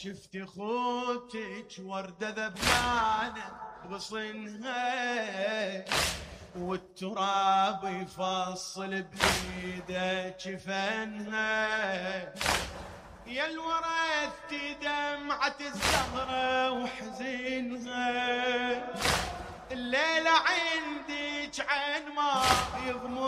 شفت خوتك وردة ذبانة بغصنها، والتراب يفصل بإيده جفنها، يا الورثت دمعة الزهرة